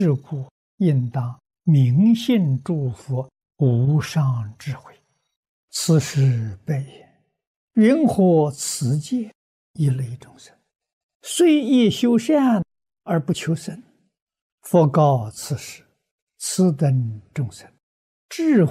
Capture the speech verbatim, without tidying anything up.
是故应当明信祝福无上智慧。此时悲言：云何此界一类众生，虽亦修善而不求生？佛告此时：此等众生智慧